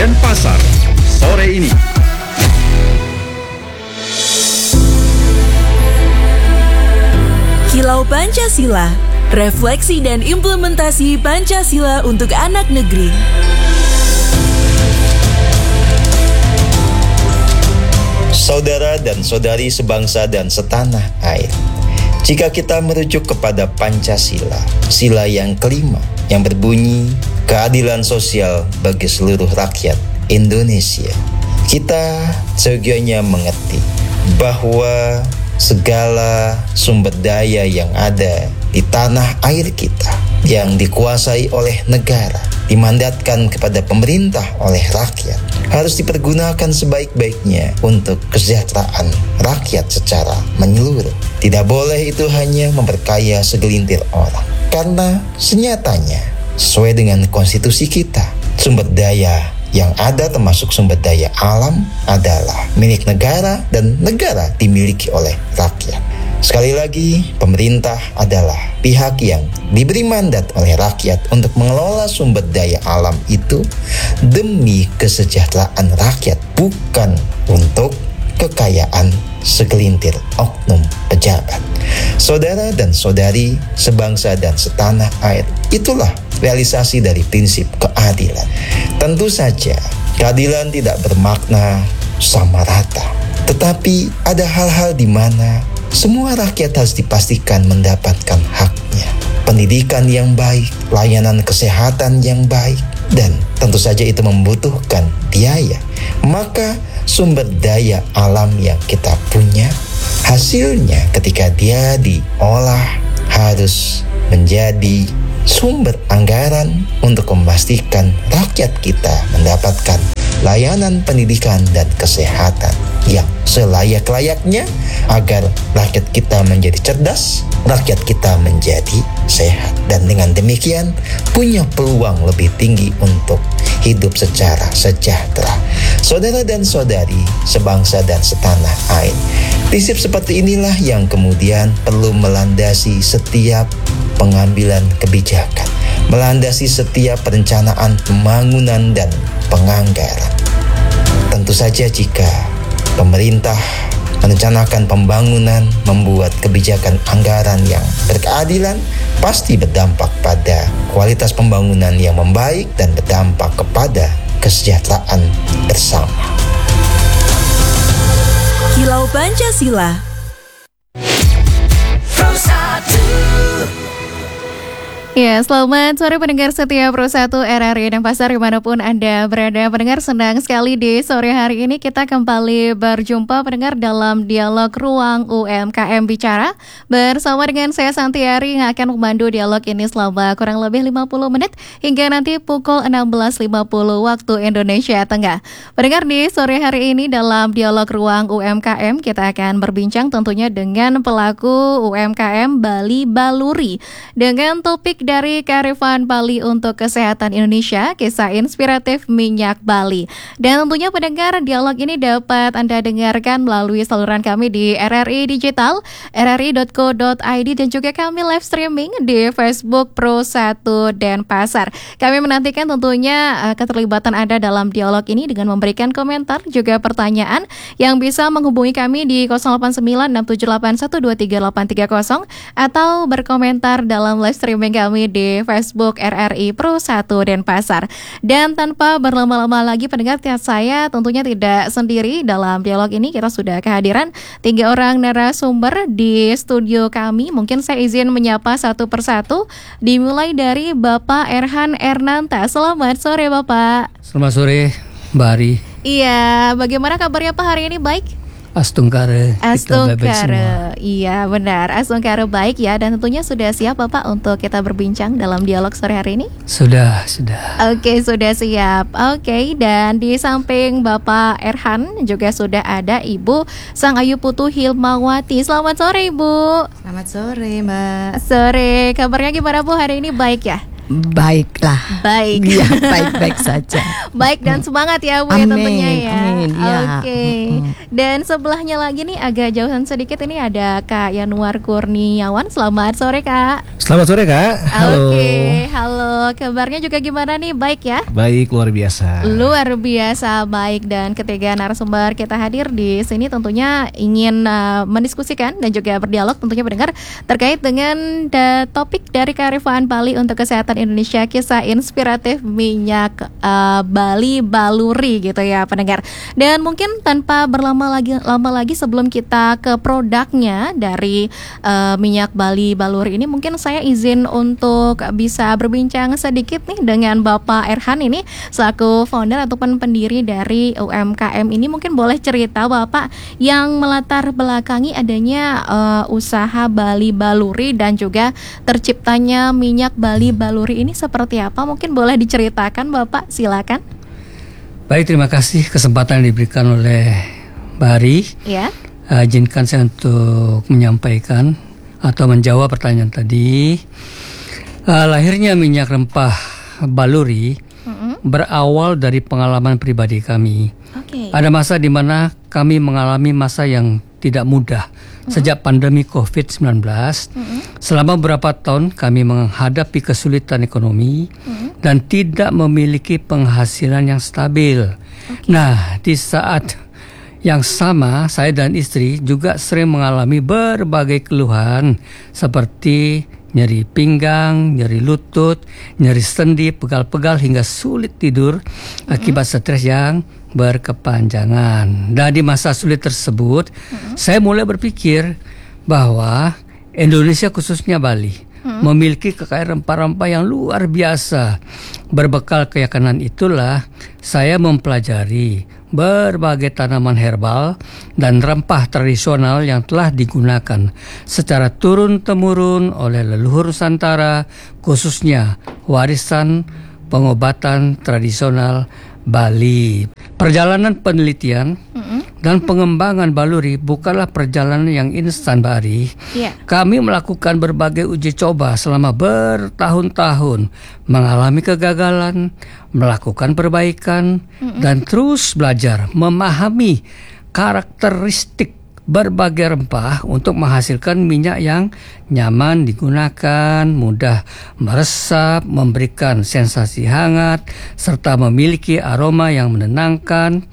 dan Pasar sore ini. Kilau Pancasila, refleksi dan implementasi Pancasila untuk anak negeri. Saudara dan saudari sebangsa dan setanah air, jika kita merujuk kepada Pancasila, sila yang kelima yang berbunyi keadilan sosial bagi seluruh rakyat Indonesia, kita seyogyanya mengerti bahwa segala sumber daya yang ada di tanah air kita yang dikuasai oleh negara, dimandatkan kepada pemerintah oleh rakyat, harus dipergunakan sebaik-baiknya untuk kesejahteraan rakyat secara menyeluruh. Tidak boleh itu hanya memperkaya segelintir orang, karena senyatanya sesuai dengan konstitusi kita, sumber daya yang ada termasuk sumber daya alam adalah milik negara dan negara dimiliki oleh rakyat. Sekali lagi, pemerintah adalah pihak yang diberi mandat oleh rakyat untuk mengelola sumber daya alam itu demi kesejahteraan rakyat, bukan untuk kekayaan segelintir oknum pejabat. Saudara dan saudari sebangsa dan setanah air, itulah realisasi dari prinsip keadilan. Tentu saja keadilan tidak bermakna sama rata, tetapi ada hal-hal di mana semua rakyat harus dipastikan mendapatkan haknya. Pendidikan yang baik, layanan kesehatan yang baik, dan tentu saja itu membutuhkan biaya. Maka sumber daya alam yang kita punya, hasilnya ketika dia diolah harus menjadi sumber anggaran untuk memastikan rakyat kita mendapatkan layanan pendidikan dan kesehatan yang selayak-layaknya agar rakyat kita menjadi cerdas, rakyat kita menjadi sehat, dan dengan demikian punya peluang lebih tinggi untuk hidup secara sejahtera. Saudara dan saudari sebangsa dan setanah air, prinsip seperti inilah yang kemudian perlu melandasi setiap pengambilan kebijakan, melandasi setiap perencanaan pembangunan dan penganggaran. Tentu saja jika pemerintah merencanakan pembangunan, membuat kebijakan anggaran yang berkeadilan, pasti berdampak pada kualitas pembangunan yang membaik dan berdampak kepada kesejahteraan bersama. Kilau Pancasila. Ya, selamat sore pendengar setia Pro 1 RRI dan Pasar dimanapun Anda berada. Pendengar, senang sekali di sore hari ini kita kembali berjumpa pendengar dalam dialog Ruang UMKM Bicara bersama dengan saya Santiari yang akan memandu dialog ini selama kurang lebih 50 menit hingga nanti pukul 16.50 waktu Indonesia Tengah. Pendengar, di sore hari ini dalam dialog Ruang UMKM kita akan berbincang tentunya dengan pelaku UMKM Bali Baluri dengan topik dari kearifan Bali untuk kesehatan Indonesia, kisah inspiratif minyak Bali. Dan tentunya pendengar, dialog ini dapat Anda dengarkan melalui saluran kami di RRI Digital, rri.co.id, dan juga kami live streaming di Facebook Pro 1 dan Pasar. Kami menantikan tentunya keterlibatan Anda dalam dialog ini dengan memberikan komentar juga pertanyaan yang bisa menghubungi kami di 089678123830 atau berkomentar dalam live streaming kami di Facebook RRI Pro 1 dan Pasar. Dan tanpa berlama-lama lagi pendengar, saya tentunya tidak sendiri dalam dialog ini. Kita sudah kehadiran 3 orang narasumber di studio kami. Mungkin saya izin menyapa satu persatu, dimulai dari Bapak Erhan Ernanta. Selamat sore Bapak. Selamat sore Mbak Ari. Iya, bagaimana kabarnya Pak hari ini? Baik? Astungkara. Iya benar, Astungkara baik ya. Dan tentunya sudah siap Bapak untuk kita berbincang dalam dialog sore hari ini? Sudah. Oke, sudah siap. Oke, dan di samping Bapak Erhan juga sudah ada Ibu Sang Ayu Putu Hilmawati. Selamat sore Ibu. Selamat sore Mbak. Sore, kabarnya gimana Bu hari ini? Baik ya? Baiklah. Baik. Ya, baik-baik saja. Baik dan semangat ya Bu ya, Amin, tentunya ya. amin, ya. Oke. Dan sebelahnya lagi nih agak jauhan sedikit ini ada Kak Yanuar Kurniawan. Selamat sore Kak. Selamat sore Kak. Halo. Oke, halo. Kabarnya juga gimana nih? Baik ya? Baik, luar biasa. Luar biasa baik, dan ketiga narasumber kita hadir di sini tentunya ingin mendiskusikan dan juga berdialog tentunya pendengar terkait dengan topik dari kearifan Bali untuk kesehatan Indonesia, kisah inspiratif minyak Bali Baluri gitu ya pendengar. Dan mungkin tanpa lama lagi sebelum kita ke produknya dari minyak Bali Baluri ini, mungkin saya izin untuk bisa berbincang sedikit nih dengan Bapak Erhan ini selaku founder ataupun pendiri dari UMKM ini. Mungkin boleh cerita Bapak yang melatar belakangi adanya usaha Bali Baluri dan juga terciptanya minyak Bali Baluri ini seperti apa? Mungkin boleh diceritakan Bapak, silakan. Baik, terima kasih kesempatan yang diberikan oleh Bari. Ya. Izinkan saya untuk menyampaikan atau menjawab pertanyaan tadi. Lahirnya minyak rempah Baluri berawal dari pengalaman pribadi kami. Ada masa di mana kami mengalami masa yang tidak mudah sejak pandemi COVID-19. Selama beberapa tahun kami menghadapi kesulitan ekonomi dan tidak memiliki penghasilan yang stabil. Nah, di saat yang sama saya dan istri juga sering mengalami berbagai keluhan seperti nyeri pinggang, nyeri lutut, nyeri sendi, pegal-pegal hingga sulit tidur akibat stres yang berkepanjangan. Dan di masa sulit tersebut, saya mulai berpikir bahwa Indonesia khususnya Bali memiliki kekayaan rempah-rempah yang luar biasa. Berbekal keyakinan itulah saya mempelajari berbagai tanaman herbal dan rempah tradisional yang telah digunakan secara turun-temurun oleh leluhur Nusantara, khususnya warisan pengobatan tradisional Bali. Perjalanan penelitian dan pengembangan Baluri bukanlah perjalanan yang instan, Bari. Kami melakukan berbagai uji coba selama bertahun-tahun, mengalami kegagalan, melakukan perbaikan, dan terus belajar memahami karakteristik berbagai rempah untuk menghasilkan minyak yang nyaman digunakan, mudah meresap, memberikan sensasi hangat, serta memiliki aroma yang menenangkan.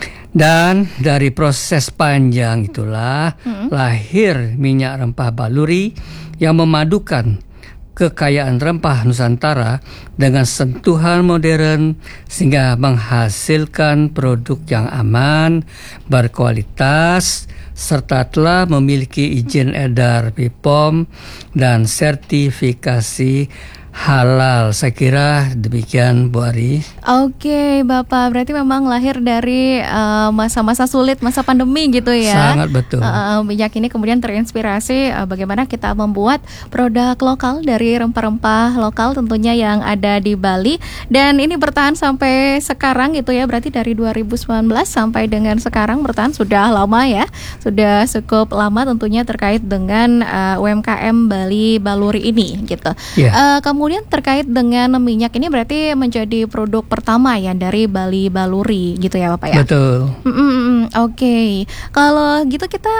Dan dari proses panjang itulah lahir minyak rempah Baluri yang memadukan kekayaan rempah Nusantara dengan sentuhan modern sehingga menghasilkan produk yang aman, berkualitas, serta telah memiliki izin edar BPOM dan sertifikasi halal. Saya kira demikian, Bu Ari. Oke, Bapak, berarti memang lahir dari masa-masa sulit, masa pandemi gitu ya. Sangat betul. Minyak ini kemudian terinspirasi bagaimana kita membuat produk lokal dari rempah-rempah lokal tentunya yang ada di Bali. Dan ini bertahan sampai sekarang gitu ya, berarti dari 2019 sampai dengan sekarang bertahan sudah lama ya. Sudah cukup lama tentunya terkait dengan UMKM Bali Baluri ini gitu. Kemudian terkait dengan minyak ini berarti menjadi produk pertama ya dari Bali Baluri gitu ya Bapak ya? Betul. Oke. Kalau gitu kita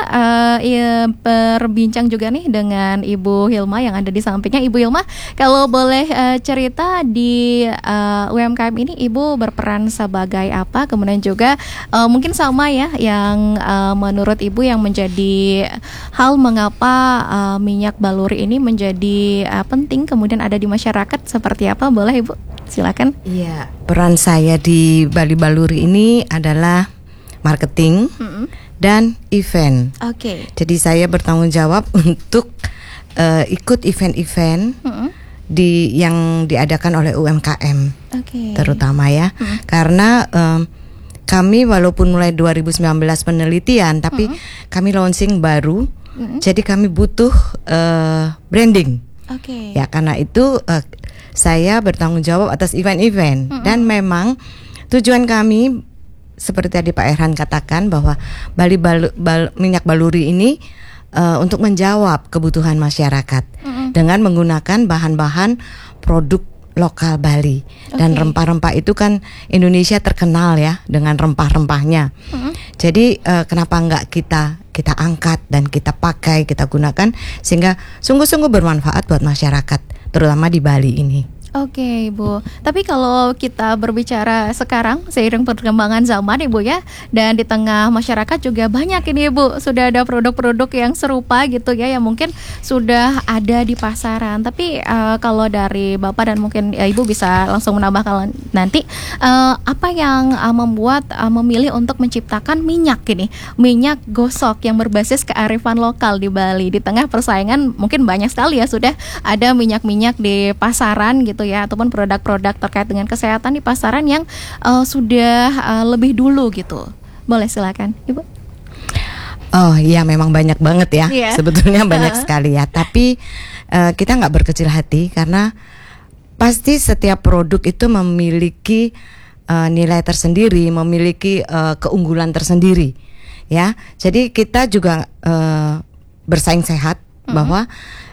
berbincang juga nih dengan Ibu Hilma yang ada di sampingnya. Ibu Hilma, kalau boleh cerita di UMKM ini Ibu berperan sebagai apa? Kemudian juga mungkin sama ya yang menurut Ibu yang menjadi hal mengapa minyak Baluri ini menjadi penting kemudian ada di masyarakat seperti apa? Boleh Ibu? Silakan. Iya, peran saya di Bali Baluri ini adalah marketing dan event. Jadi saya bertanggung jawab untuk ikut event-event yang diadakan oleh UMKM, terutama ya, karena kami walaupun mulai 2019 penelitian, tapi kami launching baru, jadi kami butuh branding. Ya, karena itu saya bertanggung jawab atas event-event dan memang tujuan kami seperti tadi Pak Erhan katakan bahwa minyak Baluri ini untuk menjawab kebutuhan masyarakat dengan menggunakan bahan-bahan produk lokal Bali. Dan rempah-rempah itu kan Indonesia terkenal ya dengan rempah-rempahnya. Jadi kenapa enggak kita angkat dan kita pakai, kita gunakan sehingga sungguh-sungguh bermanfaat buat masyarakat, terutama di Bali ini. Oke, Bu. Tapi kalau kita berbicara sekarang seiring perkembangan zaman, Ibu ya, dan di tengah masyarakat juga banyak ini, Bu, sudah ada produk-produk yang serupa gitu ya, yang mungkin sudah ada di pasaran. Tapi kalau dari Bapak dan mungkin Ibu bisa langsung menambah kalau nanti, apa yang membuat memilih untuk menciptakan minyak ini, minyak gosok yang berbasis kearifan lokal di Bali di tengah persaingan mungkin banyak sekali ya, sudah ada minyak-minyak di pasaran gitu ya, ataupun produk-produk terkait dengan kesehatan di pasaran yang sudah lebih dulu gitu. Boleh silakan, Ibu. Oh iya, memang banyak banget ya. Sebetulnya banyak sekali ya. Tapi kita nggak berkecil hati karena pasti setiap produk itu memiliki nilai tersendiri, memiliki keunggulan tersendiri. Ya, jadi kita juga bersaing sehat bahwa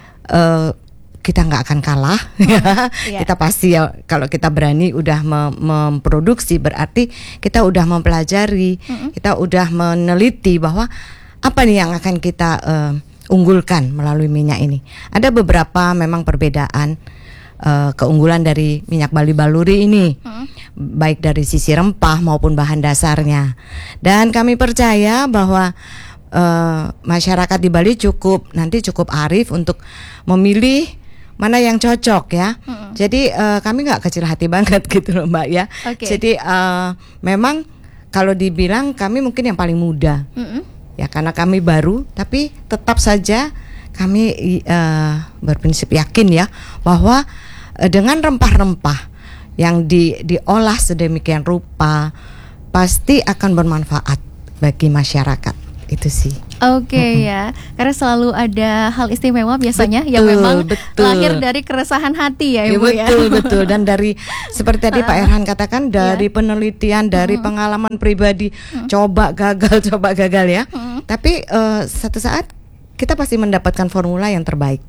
kita nggak akan kalah. Kita pasti ya, kalau kita berani udah memproduksi berarti kita udah mempelajari, kita udah meneliti bahwa apa nih yang akan kita unggulkan melalui minyak ini. Ada beberapa memang perbedaan keunggulan dari minyak Bali Baluri ini, baik dari sisi rempah maupun bahan dasarnya. Dan kami percaya bahwa masyarakat di Bali cukup arif untuk memilih mana yang cocok ya. Jadi kami nggak kecil hati banget gitu loh Mbak ya. Jadi memang kalau dibilang kami mungkin yang paling muda ya, karena kami baru, tapi tetap saja kami berprinsip yakin ya bahwa dengan rempah-rempah yang diolah sedemikian rupa pasti akan bermanfaat bagi masyarakat. Itu sih. Ya, karena selalu ada hal istimewa biasanya yang memang lahir dari keresahan hati ya Ibu ya. Betul. Dan dari seperti tadi Pak Erhan katakan, dari penelitian, dari pengalaman pribadi, coba gagal ya. Tapi satu saat kita pasti mendapatkan formula yang terbaik.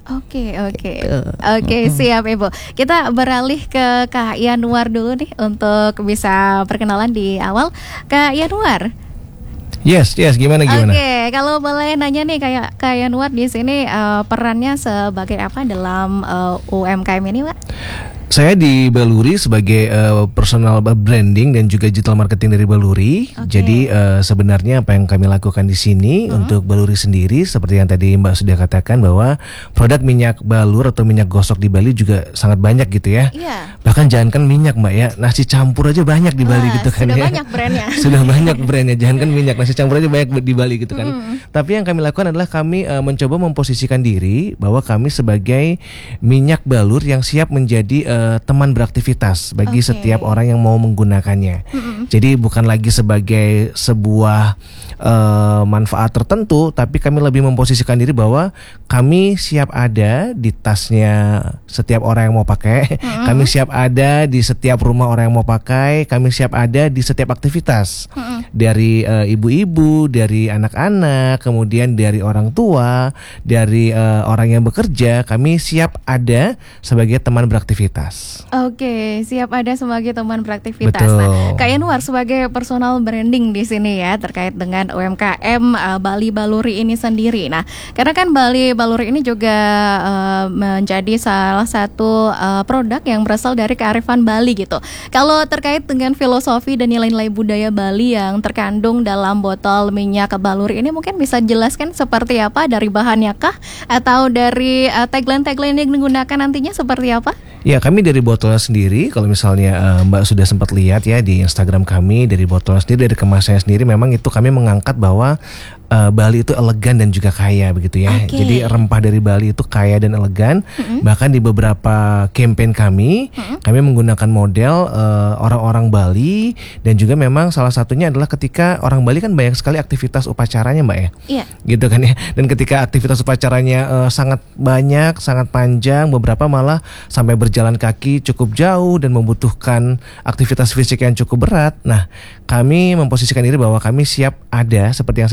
Oke, siap Ibu. Kita beralih ke Kak Yanuar dulu nih untuk bisa perkenalan di awal. Kak Yanuar. Yes, gimana? Oke, kalau boleh nanya nih kayak Kak Yanuar di sini perannya sebagai apa dalam UMKM ini, Pak? Saya di Baluri sebagai personal branding dan juga digital marketing dari Baluri. Jadi sebenarnya apa yang kami lakukan di sini untuk Baluri sendiri, seperti yang tadi Mbak sudah katakan bahwa produk minyak balur atau minyak gosok di Bali juga sangat banyak gitu ya. Bahkan jangankan minyak Mbak ya, nasi campur aja banyak di Bali gitu kan ya. Sudah banyak brandnya. Sudah banyak brandnya, jangankan minyak, nasi campur aja banyak di Bali gitu kan. Tapi yang kami lakukan adalah kami mencoba memposisikan diri bahwa kami sebagai minyak balur yang siap menjadi teman beraktivitas bagi setiap orang yang mau menggunakannya. Jadi bukan lagi sebagai sebuah manfaat tertentu, tapi kami lebih memposisikan diri bahwa kami siap ada di tasnya setiap orang yang mau pakai, kami siap ada di setiap rumah orang yang mau pakai, kami siap ada di setiap aktivitas, dari ibu-ibu, dari anak-anak, kemudian dari orang tua, dari orang yang bekerja, kami siap ada sebagai teman beraktivitas. Siap ada sebagai teman beraktivitas. Nah, Kak Yanuar sebagai personal branding di sini ya terkait dengan UMKM Bali Baluri ini sendiri. Nah, karena kan Bali Baluri ini juga menjadi salah satu produk yang berasal dari kearifan Bali gitu. Kalau terkait dengan filosofi dan nilai-nilai budaya Bali yang terkandung dalam botol minyak Baluri ini, mungkin bisa jelaskan seperti apa, dari bahannya kah atau dari tagline-tagline yang digunakan nantinya seperti apa? Ya, kami dari botolnya sendiri, kalau misalnya Mbak sudah sempat lihat ya di Instagram kami, dari botolnya sendiri, dari kemasannya sendiri, memang itu kami mengangkat bahwa Bali itu elegan dan juga kaya begitu ya. Jadi rempah dari Bali itu kaya dan elegan. Bahkan di beberapa campaign kami menggunakan model orang-orang Bali, dan juga memang salah satunya adalah ketika orang Bali kan banyak sekali aktivitas upacaranya Mbak ya. Gitu kan ya. Dan ketika aktivitas upacaranya sangat banyak, sangat panjang, beberapa malah sampai berjalan kaki cukup jauh dan membutuhkan aktivitas fisik yang cukup berat. Nah, kami memposisikan diri bahwa kami siap ada, seperti yang saya sampaikan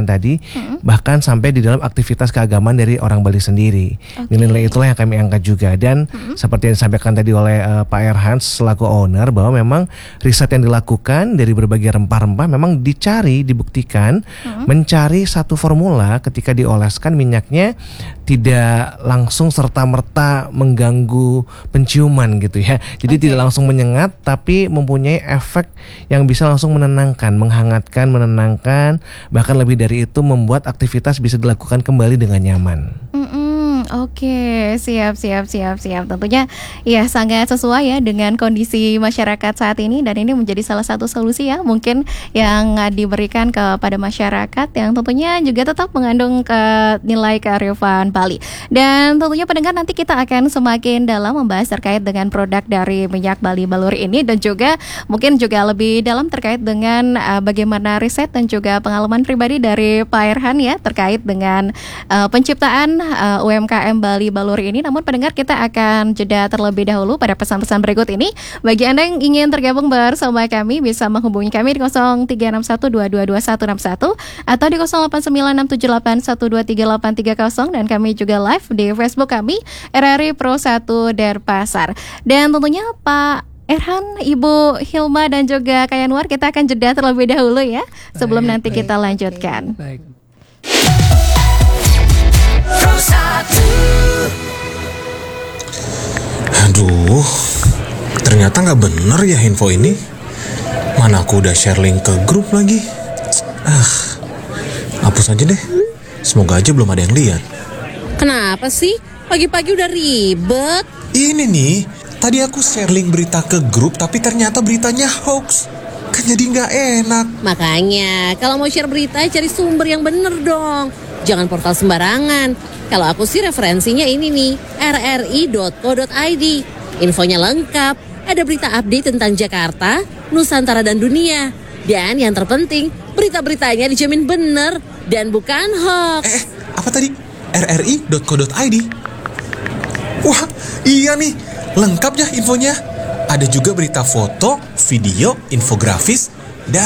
sampaikan tadi, bahkan sampai di dalam aktivitas keagamaan dari orang Bali sendiri. Nilai-nilai itulah yang kami angkat juga. Dan seperti yang disampaikan tadi oleh Pak Erhan selaku owner, bahwa memang riset yang dilakukan dari berbagai rempah-rempah memang dibuktikan mencari satu formula ketika dioleskan minyaknya tidak langsung serta-merta mengganggu penciuman gitu ya. Jadi tidak langsung menyengat, tapi mempunyai efek yang bisa langsung menenangkan, menghangatkan, menenangkan, bahkan lebih dari itu membuat aktivitas bisa dilakukan kembali dengan nyaman. Oke, siap. Tentunya ya sangat sesuai ya dengan kondisi masyarakat saat ini, dan ini menjadi salah satu solusi ya mungkin yang diberikan kepada masyarakat yang tentunya juga tetap mengandung nilai kearifan Bali. Dan tentunya pendengar, nanti kita akan semakin dalam membahas terkait dengan produk dari minyak Bali Baluri ini, dan juga mungkin juga lebih dalam terkait dengan bagaimana riset dan juga pengalaman pribadi dari Pak Erhan ya terkait dengan penciptaan UMKM Bali Baluri ini. Namun pendengar, kita akan jeda terlebih dahulu pada pesan-pesan berikut ini. Bagi Anda yang ingin tergabung bersama kami, bisa menghubungi kami di 0361222161 atau di 089678123830, dan kami juga live di Facebook kami RRI Pro 1 Denpasar. Dan tentunya Pak Erhan, Ibu Hilma dan juga Kak Yanuar, kita akan jeda terlebih dahulu ya sebelum nanti kita lanjutkan. Baik. Aduh, ternyata nggak bener ya info ini. Mana aku udah share link ke grup lagi. Hapus aja deh. Semoga aja belum ada yang lihat. Kenapa sih? Pagi-pagi udah ribet. Ini nih, tadi aku share link berita ke grup, tapi ternyata beritanya hoax. Kan jadi nggak enak. Makanya, kalau mau share berita, cari sumber yang bener dong. Jangan portal sembarangan. Kalau aku sih referensinya ini nih, rri.co.id. Infonya lengkap, ada berita update tentang Jakarta, Nusantara dan dunia. Dan yang terpenting, berita-beritanya dijamin bener dan bukan hoax. Apa tadi? rri.co.id? Wah, iya nih, lengkap ya infonya. Ada juga berita foto, video, infografis,